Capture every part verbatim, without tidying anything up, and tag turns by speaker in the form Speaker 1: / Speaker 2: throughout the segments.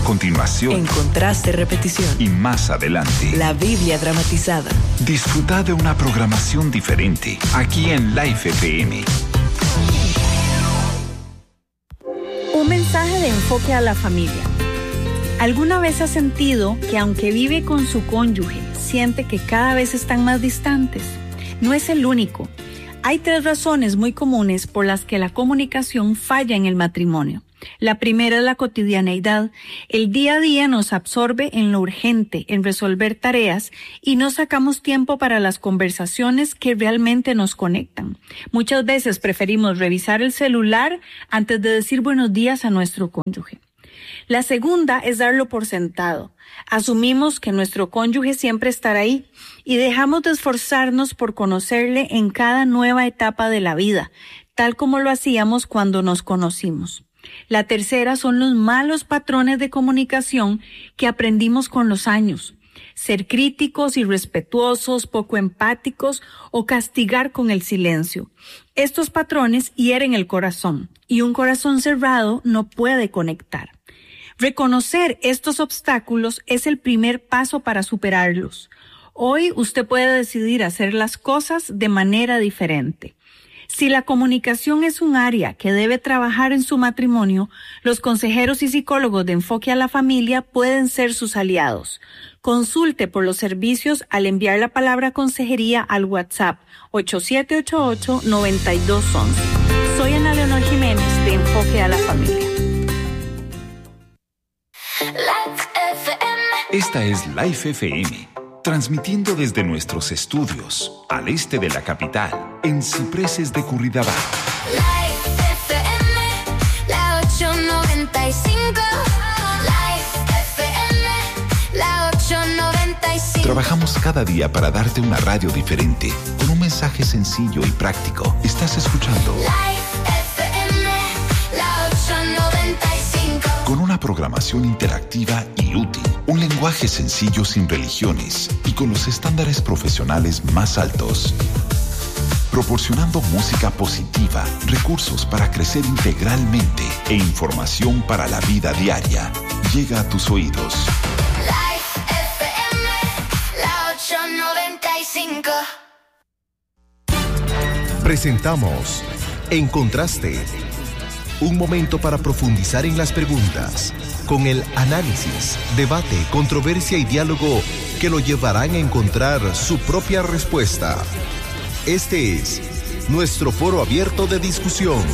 Speaker 1: continuación,
Speaker 2: en contraste, repetición,
Speaker 1: y más adelante,
Speaker 2: la Biblia dramatizada.
Speaker 1: Disfruta de una programación diferente aquí en Life F M.
Speaker 3: Un mensaje de enfoque a la familia. ¿Alguna vez has sentido que aunque vive con su cónyuge, siente que cada vez están más distantes? No es el único. Hay tres razones muy comunes por las que la comunicación falla en el matrimonio. La primera es la cotidianeidad. El día a día nos absorbe en lo urgente, en resolver tareas, y no sacamos tiempo para las conversaciones que realmente nos conectan. Muchas veces preferimos revisar el celular antes de decir buenos días a nuestro cónyuge. La segunda es darlo por sentado. Asumimos que nuestro cónyuge siempre estará ahí y dejamos de esforzarnos por conocerle en cada nueva etapa de la vida, tal como lo hacíamos cuando nos conocimos. La tercera son los malos patrones de comunicación que aprendimos con los años. Ser críticos, irrespetuosos, poco empáticos o castigar con el silencio. Estos patrones hieren el corazón y un corazón cerrado no puede conectar. Reconocer estos obstáculos es el primer paso para superarlos. Hoy usted puede decidir hacer las cosas de manera diferente. Si la comunicación es un área que debe trabajar en su matrimonio, los consejeros y psicólogos de Enfoque a la Familia pueden ser sus aliados. Consulte por los servicios al enviar la palabra consejería al WhatsApp ocho siete ocho ocho, nueve dos uno uno. Soy Ana Leonor Jiménez de Enfoque a la Familia.
Speaker 1: Esta es Life F M, transmitiendo desde nuestros estudios al este de la capital, en Cipreses de Curridabat.
Speaker 4: Life F M, la ocho noventa y cinco. Life F M, la ocho noventa y cinco.
Speaker 1: Trabajamos cada día para darte una radio diferente, con un mensaje sencillo y práctico. Estás escuchando
Speaker 4: Life F M, la ocho noventa y cinco.
Speaker 1: Con una programación interactiva y útil, un lenguaje sencillo sin religiones y con los estándares profesionales más altos. Proporcionando música positiva, recursos para crecer integralmente e información para la vida diaria. Llega a tus oídos.
Speaker 4: Life F M, la ocho noventa y cinco.
Speaker 5: Presentamos En Contraste. Un momento para profundizar en las preguntas, con el análisis, debate, controversia y diálogo que lo llevarán a encontrar su propia respuesta. Este es nuestro foro abierto de discusión.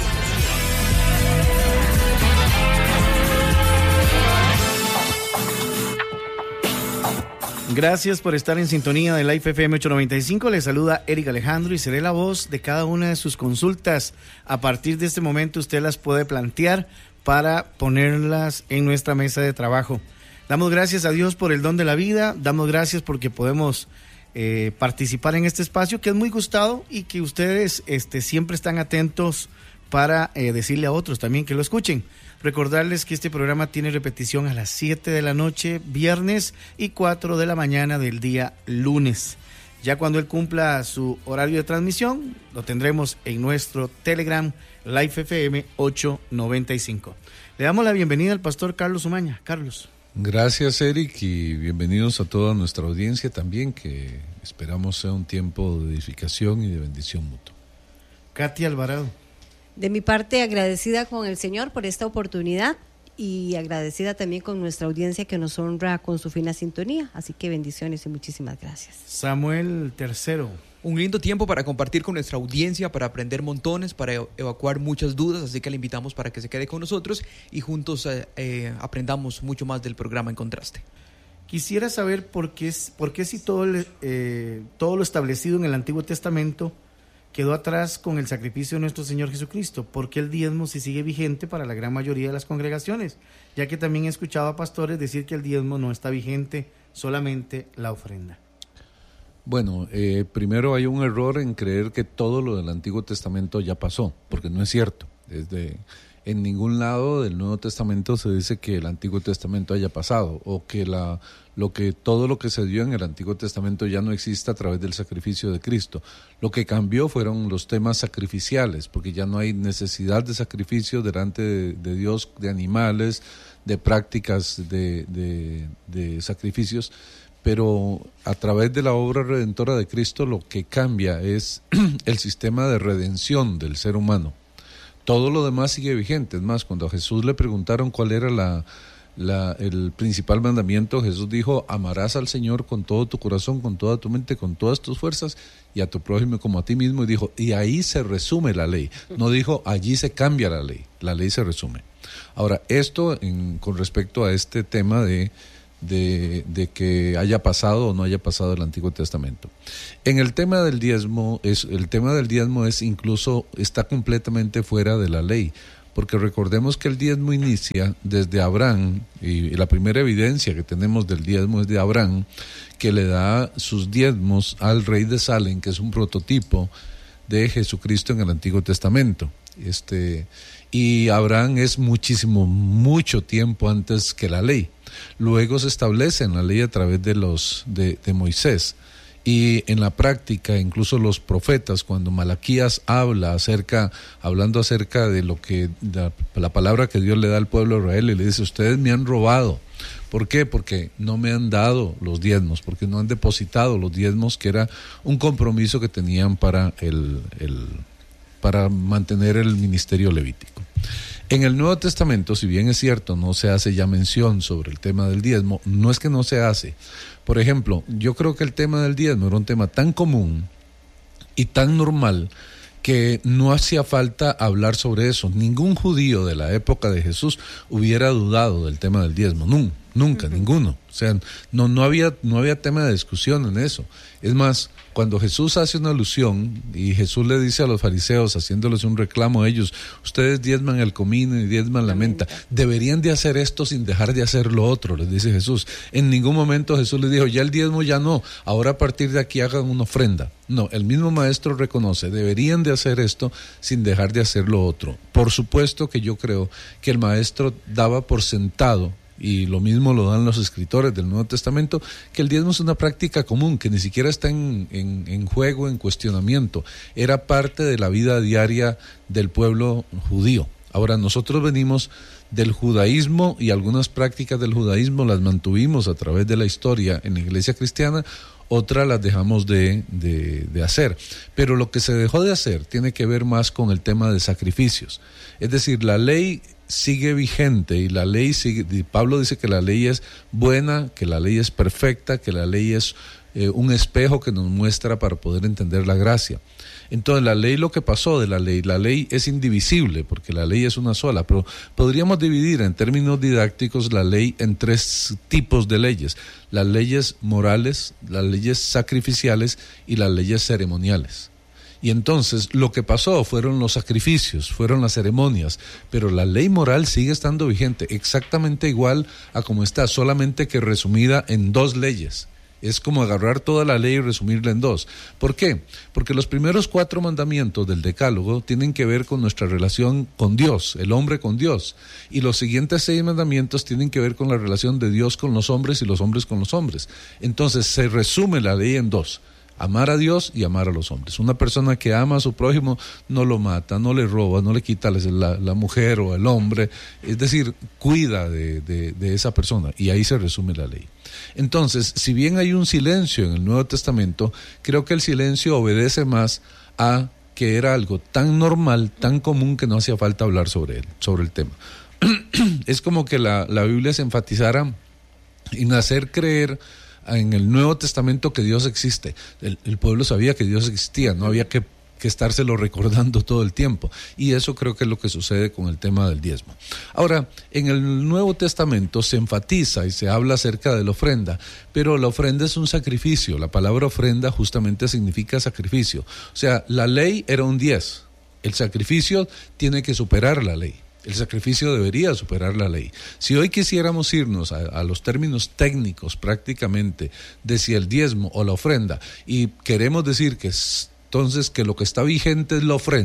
Speaker 6: Gracias por estar en sintonía de Life F M ocho noventa y cinco. Les saluda Eric Alejandro y seré la voz de cada una de sus consultas. A partir de este momento usted las puede plantear para ponerlas en nuestra mesa de trabajo. Damos gracias a Dios por el don de la vida, damos gracias porque podemos eh, participar en este espacio que es muy gustado y que ustedes este, siempre están atentos para eh, decirle a otros también que lo escuchen. Recordarles que este programa tiene repetición a las siete de la noche viernes y cuatro de la mañana del día lunes. Ya cuando él cumpla su horario de transmisión, lo tendremos en nuestro Telegram Life F M ocho noventa y cinco. Le damos la bienvenida al pastor Carlos Umaña. Carlos.
Speaker 7: Gracias, Eric, y bienvenidos a toda nuestra audiencia también, que esperamos sea un tiempo de edificación y de bendición mutua.
Speaker 6: Katy Alvarado.
Speaker 8: De mi parte, agradecida con el Señor por esta oportunidad y agradecida también con nuestra audiencia que nos honra con su fina sintonía. Así que bendiciones y muchísimas gracias.
Speaker 6: Samuel Tercero.
Speaker 9: Un lindo tiempo para compartir con nuestra audiencia, para aprender montones, para evacuar muchas dudas, así que le invitamos para que se quede con nosotros y juntos eh, eh, aprendamos mucho más del programa En Contraste.
Speaker 6: Quisiera saber por qué, por qué si todo, el, eh, todo lo establecido en el Antiguo Testamento quedó atrás con el sacrificio de nuestro Señor Jesucristo. ¿Por qué el diezmo si sigue vigente para la gran mayoría de las congregaciones? Ya que también he escuchado a pastores decir que el diezmo no está vigente, solamente la ofrenda.
Speaker 7: Bueno, eh, primero hay un error en creer que todo lo del Antiguo Testamento ya pasó, porque no es cierto. Desde En ningún lado del Nuevo Testamento se dice que el Antiguo Testamento haya pasado o que la, lo que, todo lo que se dio en el Antiguo Testamento ya no exista a través del sacrificio de Cristo. Lo que cambió fueron los temas sacrificiales, porque ya no hay necesidad de sacrificio delante de, de Dios, de animales, de prácticas de, de, de sacrificios, pero a través de la obra redentora de Cristo lo que cambia es el sistema de redención del ser humano. Todo lo demás sigue vigente. Es más, cuando a Jesús le preguntaron cuál era la, la, el principal mandamiento, Jesús dijo: amarás al Señor con todo tu corazón, con toda tu mente, con todas tus fuerzas, y a tu prójimo como a ti mismo. Y dijo, y ahí se resume la ley. No dijo, allí se cambia la ley. La ley se resume. Ahora, esto en, con respecto a este tema de... De, de que haya pasado o no haya pasado el Antiguo Testamento. En el tema del diezmo, es, el tema del diezmo es incluso, está completamente fuera de la ley, porque recordemos que el diezmo inicia desde Abraham, y la primera evidencia que tenemos del diezmo es de Abraham, que le da sus diezmos al rey de Salem, que es un prototipo de Jesucristo en el Antiguo Testamento. Este, y Abraham es muchísimo, mucho tiempo antes que la ley. Luego se establece en la ley a través de los de, de Moisés, y en la práctica incluso los profetas, cuando Malaquías habla acerca, hablando acerca de lo que la, la palabra que Dios le da al pueblo de Israel, y le dice: ustedes me han robado. ¿Por qué? Porque no me han dado los diezmos, porque no han depositado los diezmos, que era un compromiso que tenían para el, el para mantener el ministerio levítico. En el Nuevo Testamento, si bien es cierto, no se hace ya mención sobre el tema del diezmo, no es que no se hace. Por ejemplo, yo creo que el tema del diezmo era un tema tan común y tan normal que no hacía falta hablar sobre eso. Ningún judío de la época de Jesús hubiera dudado del tema del diezmo, nunca, nunca, uh-huh. ninguno. O sea, no, no había, no había tema de discusión en eso. Es más, cuando Jesús hace una alusión y Jesús le dice a los fariseos, haciéndoles un reclamo a ellos: ustedes diezman el comino y diezman la menta, deberían de hacer esto sin dejar de hacer lo otro, les dice Jesús. En ningún momento Jesús les dijo: ya el diezmo ya no, ahora a partir de aquí hagan una ofrenda. No, el mismo maestro reconoce, deberían de hacer esto sin dejar de hacer lo otro. Por supuesto que yo creo que el maestro daba por sentado, y lo mismo lo dan los escritores del Nuevo Testamento, que el diezmo es una práctica común, que ni siquiera está en, en, en juego, en cuestionamiento. Era parte de la vida diaria del pueblo judío. Ahora, nosotros venimos del judaísmo, y algunas prácticas del judaísmo las mantuvimos a través de la historia en la iglesia cristiana, otras las dejamos de, de, de hacer. Pero lo que se dejó de hacer tiene que ver más con el tema de sacrificios. Es decir, la ley sigue vigente, y la ley sigue, Pablo dice que la ley es buena, que la ley es perfecta, que la ley es eh, un espejo que nos muestra para poder entender la gracia. Entonces la ley, lo que pasó de la ley, la ley es indivisible, porque la ley es una sola, pero podríamos dividir en términos didácticos la ley en tres tipos de leyes: las leyes morales, las leyes sacrificiales y las leyes ceremoniales. Y entonces lo que pasó fueron los sacrificios, fueron las ceremonias, pero la ley moral sigue estando vigente, exactamente igual a como está, solamente que resumida en dos leyes. Es como agarrar toda la ley y resumirla en dos. ¿Por qué? Porque los primeros cuatro mandamientos del Decálogo tienen que ver con nuestra relación con Dios, el hombre con Dios. Y los siguientes seis mandamientos tienen que ver con la relación de Dios con los hombres y los hombres con los hombres. Entonces se resume la ley en dos: amar a Dios y amar a los hombres. Una persona que ama a su prójimo no lo mata, no le roba, no le quita la, la mujer o el hombre, es decir, cuida de, de, de esa persona, y ahí se resume la ley. Entonces, si bien hay un silencio en el Nuevo Testamento, creo que el silencio obedece más a que era algo tan normal, tan común, que no hacía falta hablar sobre él, sobre el tema. Es como que la, la Biblia se enfatizara en hacer creer en el Nuevo Testamento que Dios existe. El, el pueblo sabía que Dios existía, no había que, que estárselo recordando todo el tiempo, y eso creo que es lo que sucede con el tema del diezmo. Ahora, en el Nuevo Testamento se enfatiza y se habla acerca de la ofrenda, pero la ofrenda es un sacrificio. La palabra ofrenda justamente significa sacrificio. O sea, la ley era un diez, el sacrificio tiene que superar la ley. El sacrificio debería superar la ley. Si hoy quisiéramos irnos a, a los términos técnicos prácticamente de si el diezmo o la ofrenda, y queremos decir que es, entonces que lo que está vigente es la ofrenda,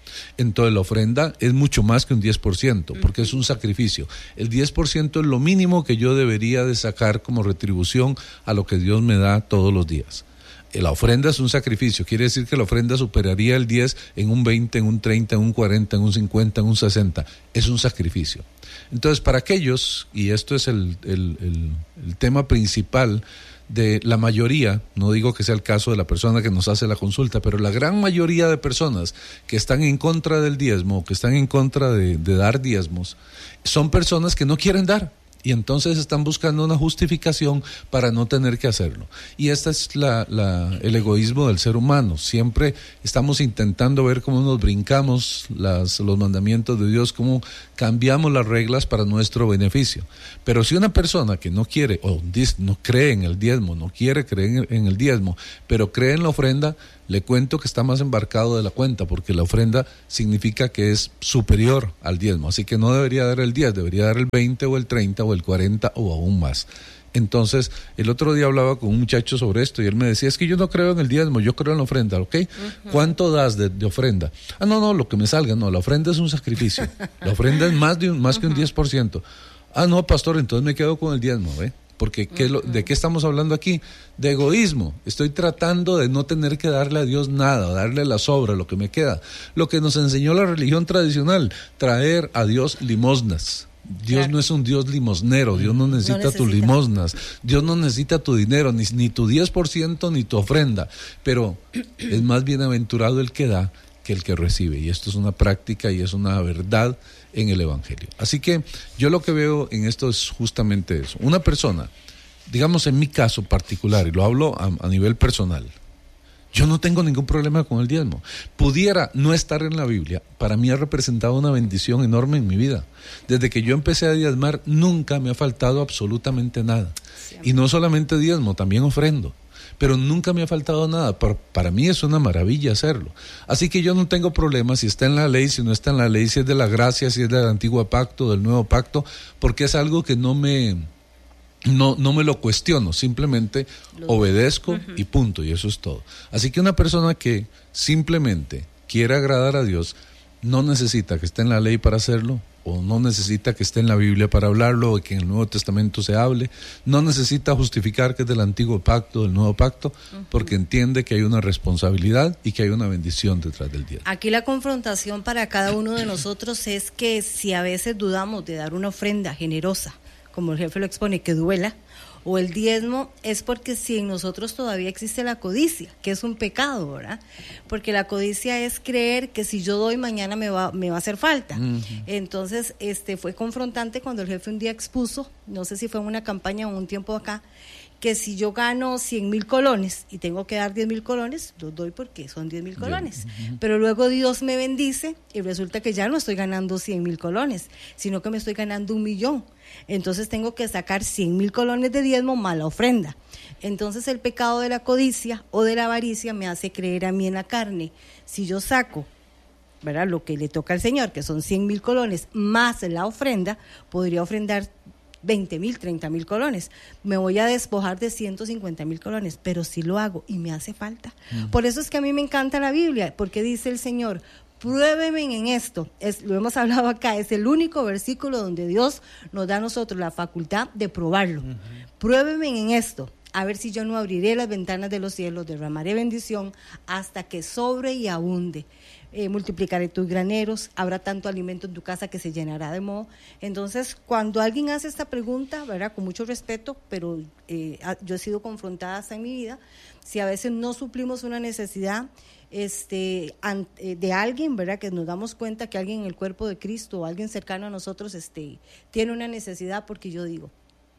Speaker 7: Entonces la ofrenda es mucho más que un diez por ciento, porque es un sacrificio. El diez por ciento es lo mínimo que yo debería de sacar como retribución a lo que Dios me da todos los días. La ofrenda es un sacrificio, quiere decir que la ofrenda superaría el diez en un veinte, en un treinta, en un cuarenta, en un cincuenta, en un sesenta. Es un sacrificio. Entonces, para aquellos, y esto es el, el, el, el tema principal de la mayoría, no digo que sea el caso de la persona que nos hace la consulta, pero la gran mayoría de personas que están en contra del diezmo, que están en contra de, de dar diezmos, son personas que no quieren dar. Y entonces están buscando una justificación para no tener que hacerlo. Y este es la, la, el egoísmo del ser humano. Siempre estamos intentando ver cómo nos brincamos las, los mandamientos de Dios, cómo cambiamos las reglas para nuestro beneficio. Pero si una persona que no quiere o no cree en el diezmo, no quiere creer en el diezmo, pero cree en la ofrenda, le cuento que está más embarcado de la cuenta, porque la ofrenda significa que es superior al diezmo, así que no debería dar el diez, debería dar el veinte o el treinta o el cuarenta o aún más. Entonces, el otro día hablaba con un muchacho sobre esto y él me decía, es que yo no creo en el diezmo, yo creo en la ofrenda, ¿ok? Uh-huh. ¿Cuánto das de, de ofrenda? Ah, no, no, lo que me salga, no, la ofrenda es un sacrificio, la ofrenda es más, de un, más uh-huh. que un diez por ciento. Ah, no, pastor, entonces me quedo con el diezmo, ¿eh? Porque ¿qué lo, ¿de qué estamos hablando aquí? De egoísmo. Estoy tratando de no tener que darle a Dios nada, darle la sobra, lo que me queda. Lo que nos enseñó la religión tradicional, traer a Dios limosnas. Dios claro. no es un Dios limosnero, Dios no necesita, no necesita tus limosnas, Dios no necesita tu dinero, ni, ni tu diez por ciento ni tu ofrenda, pero es más bienaventurado el que da que el que recibe, y esto es una práctica y es una verdad en el Evangelio. Así que yo lo que veo en esto es justamente eso. Una persona, digamos en mi caso particular, y lo hablo a, a nivel personal, yo no tengo ningún problema con el diezmo. Pudiera no estar en la Biblia, para mí ha representado una bendición enorme en mi vida. Desde que yo empecé a diezmar, nunca me ha faltado absolutamente nada. Y no solamente diezmo, también ofrendo. Pero nunca me ha faltado nada. Para, para mí es una maravilla hacerlo. Así que yo no tengo problema si está en la ley, si no está en la ley, si es de la gracia, si es del antiguo pacto, del nuevo pacto, porque es algo que no me, no, no me lo cuestiono, simplemente obedezco uh-huh. y punto, y eso es todo. Así que una persona que simplemente quiere agradar a Dios, no necesita que esté en la ley para hacerlo, o no necesita que esté en la Biblia para hablarlo, o que en el Nuevo Testamento se hable, no necesita justificar que es del antiguo pacto, del nuevo pacto, uh-huh. porque entiende que hay una responsabilidad y que hay una bendición detrás del diezmo.
Speaker 8: Aquí la confrontación para cada uno de nosotros es que si a veces dudamos de dar una ofrenda generosa, como el jefe lo expone, que duela, o el diezmo, es porque si en nosotros todavía existe la codicia, que es un pecado, ¿verdad? Porque la codicia es creer que si yo doy mañana me va, me va a hacer falta. Uh-huh. Entonces, este fue confrontante cuando el jefe un día expuso, no sé si fue en una campaña o un tiempo acá, que si yo gano cien mil colones y tengo que dar diez mil colones, los doy porque son diez mil colones. Uh-huh. Pero luego Dios me bendice y resulta que ya no estoy ganando cien mil colones, sino que me estoy ganando un millón. Entonces tengo que sacar cien mil colones de diezmo más la ofrenda. Entonces el pecado de la codicia o de la avaricia me hace creer a mí en la carne. Si yo saco, ¿verdad?, lo que le toca al Señor, que son cien mil colones más la ofrenda, podría ofrendar veinte mil, treinta mil colones. Me voy a despojar de ciento cincuenta mil colones, pero sí lo hago y me hace falta. Uh-huh. Por eso es que a mí me encanta la Biblia, porque dice el Señor, pruébeme en esto. Es, lo hemos hablado acá, es el único versículo donde Dios nos da a nosotros la facultad de probarlo. Uh-huh. Pruébeme en esto, a ver si yo no abriré las ventanas de los cielos, derramaré bendición hasta que sobre y abunde. Eh, multiplicaré tus graneros, habrá tanto alimento en tu casa que se llenará de moho. Entonces, cuando alguien hace esta pregunta, ¿verdad?, con mucho respeto, pero eh, yo he sido confrontada hasta en mi vida, si a veces no suplimos una necesidad este, ante, de alguien, ¿verdad?, que nos damos cuenta que alguien en el cuerpo de Cristo o alguien cercano a nosotros este, tiene una necesidad, porque yo digo,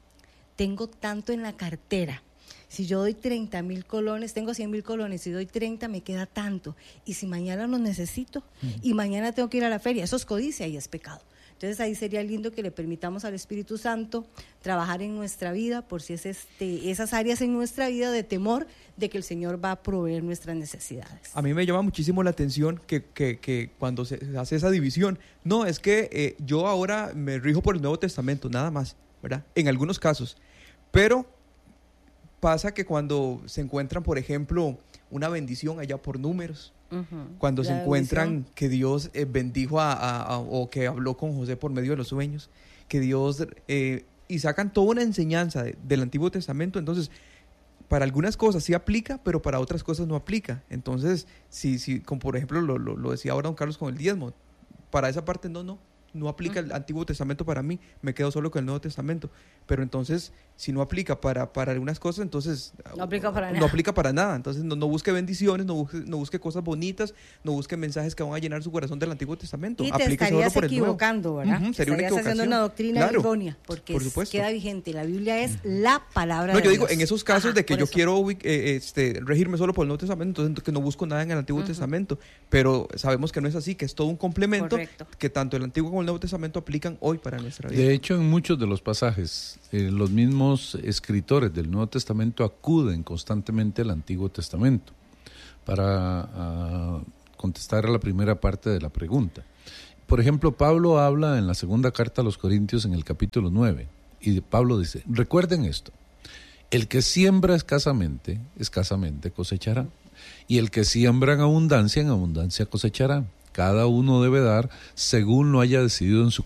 Speaker 8: tengo tanto en la cartera. Si yo doy treinta mil colones, tengo cien mil colones, si doy treinta me queda tanto. Y si mañana lo necesito, uh-huh. y mañana tengo que ir a la feria, eso es codicia y es pecado. Entonces ahí sería lindo que le permitamos al Espíritu Santo trabajar en nuestra vida, por si es este, esas áreas en nuestra vida de temor de que el Señor va a proveer nuestras necesidades.
Speaker 9: A mí me llama muchísimo la atención que, que, que cuando se hace esa división, no, es que eh, yo ahora me rijo por el Nuevo Testamento, nada más, ¿verdad? En algunos casos, pero pasa que cuando se encuentran, por ejemplo, una bendición allá por Números,
Speaker 8: Uh-huh.
Speaker 9: Cuando
Speaker 8: La
Speaker 9: se encuentran
Speaker 8: bendición.
Speaker 9: que Dios eh, bendijo a, a- a- o que habló con José por medio de los sueños, que Dios, eh, y sacan toda una enseñanza de- del Antiguo Testamento. Entonces, para algunas cosas sí aplica, pero para otras cosas no aplica. Entonces, si, si, como por ejemplo lo, lo, lo decía ahora don Carlos con el diezmo, para esa parte no, no, no aplica el Antiguo Testamento para mí, me quedo solo con el Nuevo Testamento. Pero entonces, si no aplica para, para algunas cosas, entonces
Speaker 8: No aplica para
Speaker 9: no
Speaker 8: nada.
Speaker 9: aplica para nada. Entonces, no, no busque bendiciones, no busque, no busque cosas bonitas, no busque mensajes que van a llenar su corazón del Antiguo Testamento.
Speaker 8: Y te
Speaker 9: Aplíquese solo
Speaker 8: estarías
Speaker 9: por el Nuevo.
Speaker 8: equivocando, ¿verdad?
Speaker 9: Ujú, sería una
Speaker 8: estarías haciendo
Speaker 9: equivocación.
Speaker 8: una doctrina
Speaker 9: Claro,
Speaker 8: errónea, porque
Speaker 9: por
Speaker 8: es-
Speaker 9: supuesto.
Speaker 8: queda vigente. La Biblia es la palabra
Speaker 9: No,
Speaker 8: de
Speaker 9: yo digo,
Speaker 8: Dios.
Speaker 9: en esos casos
Speaker 8: Ajá,
Speaker 9: de que
Speaker 8: por
Speaker 9: yo
Speaker 8: eso.
Speaker 9: quiero ubic- eh, este, regirme solo por el Nuevo Testamento, entonces que no busco nada en el Antiguo Testamento. Pero sabemos que no es así, que es todo un complemento,
Speaker 8: Correcto.
Speaker 9: que tanto el Antiguo como el Nuevo Testamento aplican hoy para nuestra vida.
Speaker 7: De hecho, en muchos de los pasajes, eh, los mismos escritores del Nuevo Testamento acuden constantemente al Antiguo Testamento para ah, contestar a la primera parte de la pregunta. Por ejemplo, Pablo habla en la segunda carta a los Corintios en el capítulo nueve, y Pablo dice, recuerden esto, el que siembra escasamente, escasamente cosechará, y el que siembra en abundancia, en abundancia cosechará. Cada uno debe dar según lo haya decidido en su